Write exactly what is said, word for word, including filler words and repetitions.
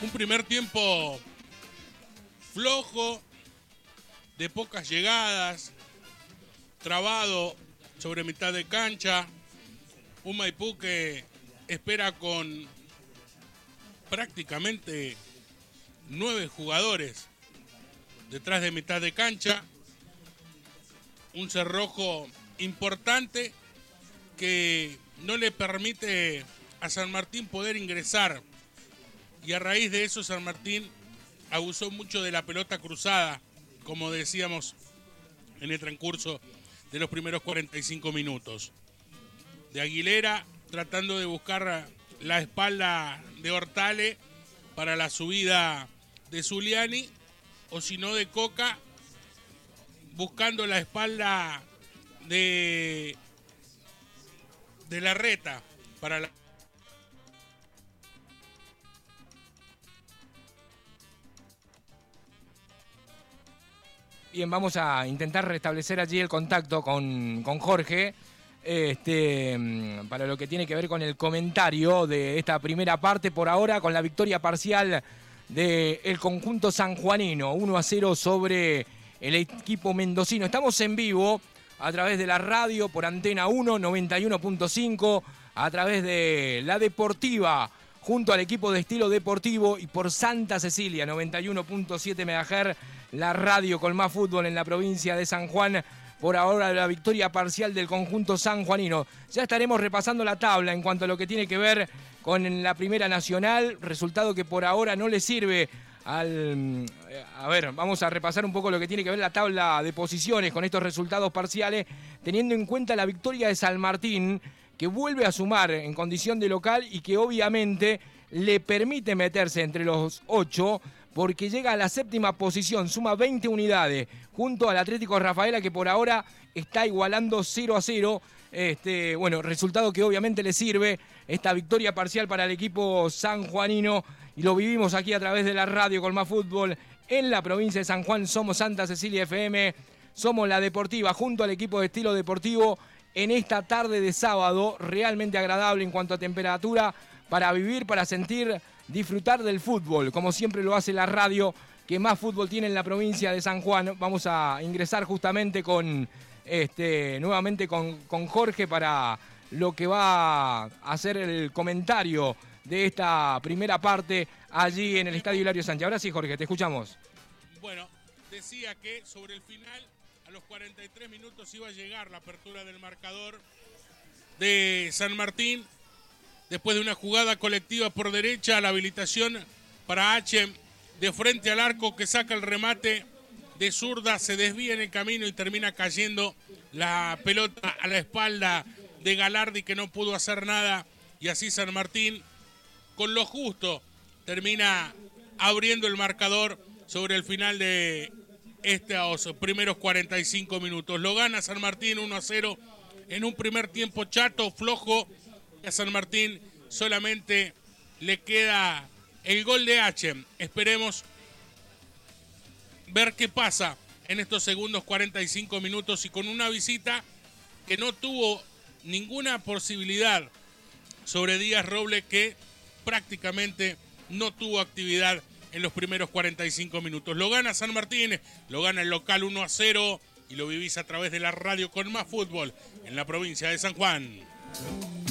Un primer tiempo flojo, de pocas llegadas, trabado sobre mitad de cancha. Un Maipú que espera con prácticamente nueve jugadores detrás de mitad de cancha. Un cerrojo importante que no le permite a San Martín poder ingresar. Y a raíz de eso San Martín abusó mucho de la pelota cruzada, como decíamos en el transcurso de los primeros cuarenta y cinco minutos. De Aguilera tratando de buscar la espalda de Hortale para la subida de Zuliani, o si no de Coca, buscando la espalda de, de Larreta para la... Bien, vamos a intentar restablecer allí el contacto con, con Jorge, este, para lo que tiene que ver con el comentario de esta primera parte, por ahora con la victoria parcial del conjunto sanjuanino, uno a cero sobre el equipo mendocino. Estamos en vivo a través de la radio por Antena uno, noventa y uno punto cinco, a través de La Deportiva, junto al equipo de Estilo Deportivo, y por Santa Cecilia, noventa y uno punto siete megahertz, la radio con más fútbol en la provincia de San Juan. Por ahora la victoria parcial del conjunto sanjuanino. Ya estaremos repasando la tabla en cuanto a lo que tiene que ver con la Primera Nacional, resultado que por ahora no le sirve al... A ver, vamos a repasar un poco lo que tiene que ver la tabla de posiciones con estos resultados parciales, teniendo en cuenta la victoria de San Martín, que vuelve a sumar en condición de local y que obviamente le permite meterse entre los ocho, porque llega a la séptima posición, suma veinte unidades, junto al Atlético Rafaela, que por ahora está igualando cero a cero. Este, bueno, resultado que obviamente le sirve esta victoria parcial para el equipo sanjuanino, y lo vivimos aquí a través de la radio con más fútbol en la provincia de San Juan. Somos Santa Cecilia F M, somos La Deportiva, junto al equipo de Estilo Deportivo, en esta tarde de sábado, realmente agradable en cuanto a temperatura, para vivir, para sentir, disfrutar del fútbol, como siempre lo hace la radio que más fútbol tiene en la provincia de San Juan. Vamos a ingresar justamente con este nuevamente con, con Jorge para lo que va a hacer el comentario de esta primera parte allí en el Estadio Hilario Sánchez. Ahora sí, Jorge, te escuchamos. Bueno, decía que sobre el final, a los cuarenta y tres minutos, iba a llegar la apertura del marcador de San Martín. Después de una jugada colectiva por derecha, la habilitación para H de frente al arco, que saca el remate de zurda, se desvía en el camino y termina cayendo la pelota a la espalda de Galardi, que no pudo hacer nada, y así San Martín, con lo justo, termina abriendo el marcador sobre el final de estos primeros cuarenta y cinco minutos. Lo gana San Martín uno a cero en un primer tiempo chato, flojo. A San Martín solamente le queda el gol de H. Esperemos ver qué pasa en estos segundos cuarenta y cinco minutos, y con una visita que no tuvo ninguna posibilidad sobre Díaz Roble, que prácticamente no tuvo actividad en los primeros cuarenta y cinco minutos. Lo gana San Martín, lo gana el local uno a cero, y lo vivís a través de la radio con más fútbol en la provincia de San Juan.